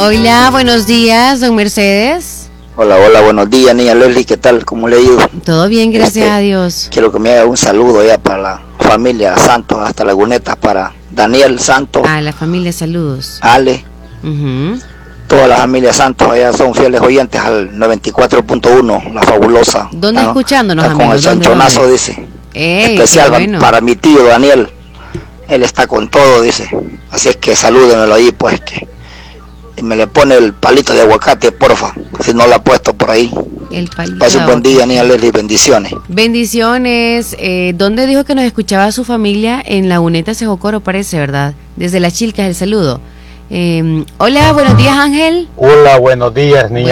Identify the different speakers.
Speaker 1: Hola, buenos días, don Mercedes.
Speaker 2: Hola, buenos días, niña Leslie, ¿qué tal? ¿Cómo le ha ido?
Speaker 1: Todo bien, gracias a Dios.
Speaker 2: Quiero que me haga un saludo ya para la familia Santos, hasta Lagunetas, para Daniel Santos.
Speaker 1: A la familia, saludos.
Speaker 2: Ale. Toda la familia Santos allá son fieles oyentes al 94.1, la fabulosa.
Speaker 1: ¿Dónde escuchándonos,
Speaker 2: amigos? Con el chanchonazo, dice. Especial bueno. Para mi tío Daniel. Él está con todo, dice. Así es que salúdenmelo ahí, pues, que me le pone el palito de aguacate, porfa, si no lo ha puesto por ahí.
Speaker 1: El palito.
Speaker 2: Pase un buen día, niña Leslie, bendiciones.
Speaker 1: Bendiciones. ¿Dónde dijo que nos escuchaba su familia? En Lagunetas, Sejocoro, parece, ¿verdad? Desde Las Chilcas, el saludo. Hola, buenos días, Ángel.
Speaker 3: Hola, buenos días, niña